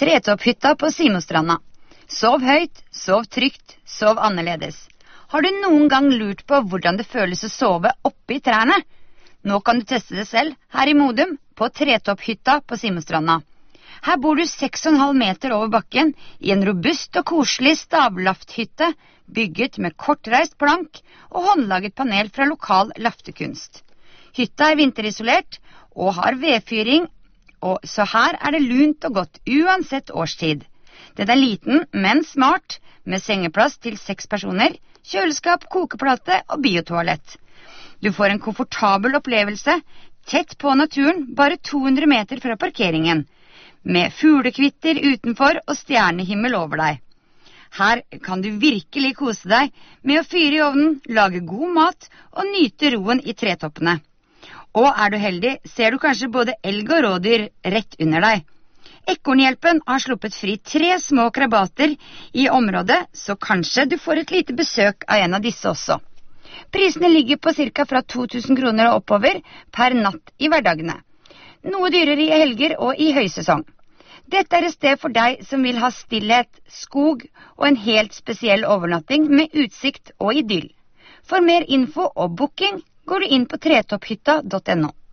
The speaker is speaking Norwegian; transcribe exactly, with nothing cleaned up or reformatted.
Tretopphytta på Simostranda. Sov høyt, sov trygt, sov annerledes. Har du noen gang lurt på hvordan det føles å sove oppe i trærne? Nå kan du teste det selv her i Modum på Tretopphytta på Simostranda. Her bor du seks og en halv meter over bakken i en robust og koselig stavlafthytte bygget med kortreist plank og håndlaget panel fra lokal laftekunst. Hytta er vinterisolert og har vedfyring, og så her er det lunt og godt uansett årstid. Den er liten, men smart, med sengeplass til seks personer, kjøleskap, kokeplate og biotoalett. Du får en komfortabel opplevelse, tett på naturen, bare to hundre meter fra parkeringen, med fuglekvitter utenfor og stjernehimmel over deg. Her kan du virkelig kose deg med å fyre i ovnen, lage god mat og nyte roen i tretoppene. Og er du heldig, ser du kanskje både elg og rådyr rett under deg. Ekornhjelpen har sluppet fri tre små krabater i området, så kanskje du får et lite besøk av en av disse også. Prisene ligger på cirka fra to tusen kroner og oppover per natt i hverdagene. Noe dyrere i helger og i høysesong. Dette er et sted for deg som vil ha stillhet, skog og en helt spesiell overnatting med utsikt og idyll. For mer info og booking går du inn på tretopphytta punktum no.